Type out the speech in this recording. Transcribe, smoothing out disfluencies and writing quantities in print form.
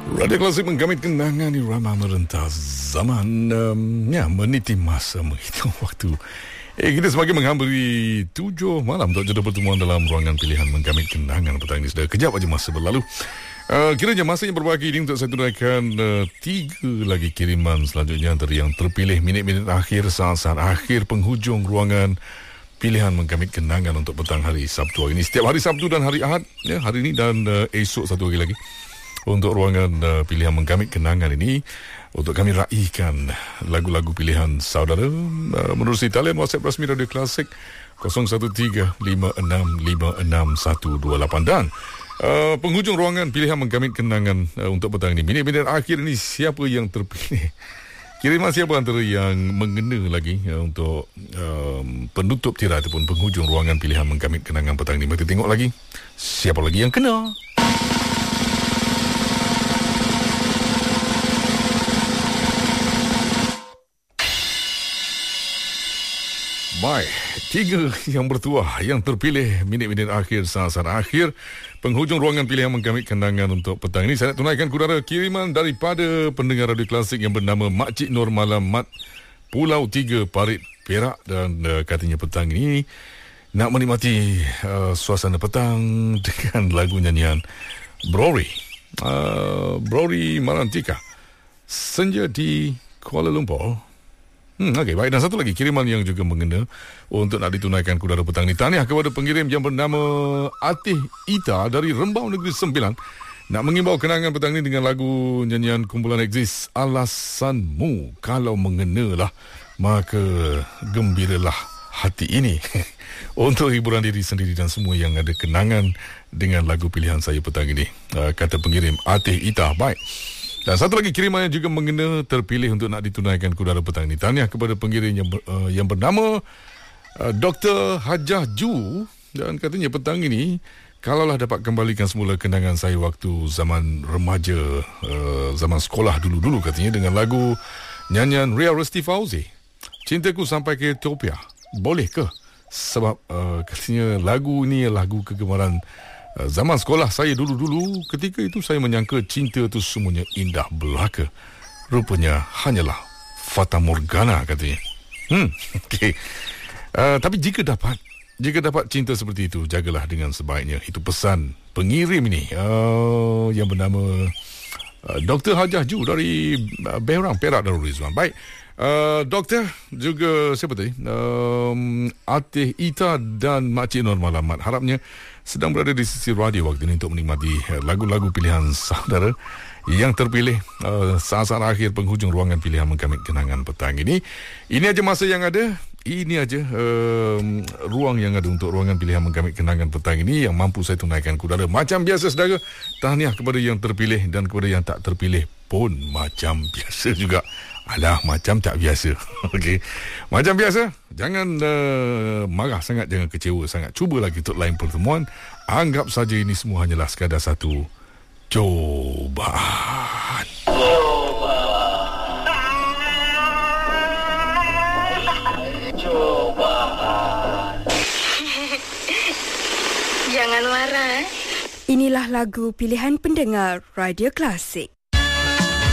Radio Klasik menggamit kenangan irama merentas zaman, meniti masa menghitung waktu. Kita semakin menghampiri 7 malam untuk jeda pertemuan dalam ruangan pilihan menggamit kenangan petang ini. Sudah kejap aja masa berlalu. Kiranya masa yang berbagi ini untuk saya tunaikan 3 lagi kiriman selanjutnya dari yang terpilih minit-minit akhir, saat-saat akhir penghujung ruangan pilihan menggamit kenangan untuk petang hari Sabtu hari ini. Setiap hari Sabtu dan hari Ahad, ya, hari ini dan esok satu hari lagi. Untuk ruangan pilihan menggamit kenangan ini, untuk kami raihkan lagu-lagu pilihan saudara menerusi talian WhatsApp rasmi Radio Klasik 0135656128 dan penghujung ruangan pilihan menggamit kenangan untuk petang ini. Minit-minit akhir ini, siapa yang terpilih? Kiriman siapa antara yang mengena lagi untuk penutup tirai ataupun penghujung ruangan pilihan menggamit kenangan petang ini. Mari tengok lagi siapa lagi yang kena. Baik, 3 yang bertuah yang terpilih minit-minit akhir, saat-saat akhir penghujung ruangan pilihan menggamit kenangan untuk petang ini. Saya nak tunaikan kudara kiriman daripada pendengar Radio Klasik yang bernama Makcik Nur Malam Mat Pulau 3 Parit Perak, dan katanya petang ini nak menikmati suasana petang dengan lagu nyanyian Brori Marantika Senja di Kuala Lumpur. Okey, baik. Dan satu lagi kiriman yang juga mengena untuk nak ditunaikan kudara petang ni. Tahniah kepada pengirim yang bernama Atih Ita dari Rembau Negeri Sembilan. Nak mengimbau kenangan petang ni dengan lagu nyanyian kumpulan Exist, Alasanmu. Kalau mengenalah, maka gembiralah hati ini. Untuk hiburan diri sendiri dan semua yang ada kenangan dengan lagu pilihan saya petang ini. Kata pengirim Atih Ita. Baik. Dan satu lagi kiriman yang juga mengena terpilih untuk nak ditunaikan kudara petang ini. Tahniah kepada pengirim yang bernama Dr. Hajah Ju, dan katanya petang ini kalaulah dapat kembalikan semula kenangan saya waktu zaman remaja, zaman sekolah dulu-dulu, katanya dengan lagu nyanyian Ria Resti Fauzi, Cintaku Sampai ke Ethiopia. Boleh ke? Sebab katanya lagu ini lagu kegemaran zaman sekolah saya dulu-dulu. Ketika itu saya menyangka cinta itu semuanya indah belaka. Rupanya hanyalah Fata Morgana, katanya. Okay. Tapi jika dapat cinta seperti itu, jagalah dengan sebaiknya. Itu pesan pengirim ini yang bernama Dr. Hajah Ju dari Berang, Perak Darul Rizwan. Baik. Doktor juga siapa tadi? Atih Ita dan Makcik Nur Malamat harapnya sedang berada di sisi radio waktu ini untuk menikmati lagu-lagu pilihan saudara yang terpilih saat-saat akhir penghujung ruangan pilihan menggamit kenangan petang ini. Ini aja masa yang ada, ini aja ruang yang ada untuk ruangan pilihan menggamit kenangan petang ini yang mampu saya tunaikan kudara. Macam biasa saudara, tahniah kepada yang terpilih dan kepada yang tak terpilih pun macam biasa juga. Alah, macam tak biasa. Okey. Macam biasa, jangan marah sangat, jangan kecewa sangat. Cuba lagi untuk lain pertemuan. Anggap saja ini semua hanyalah sekadar satu cobaan. Cobaan. Jangan marah. Inilah lagu pilihan pendengar Radio Klasik.